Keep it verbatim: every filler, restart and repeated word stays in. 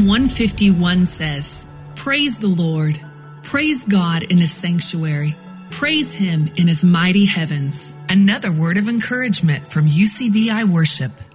one fifty-one says, "Praise the Lord. Praise God in his sanctuary. Praise him in his mighty heavens." Another word of encouragement from U C B I Worship.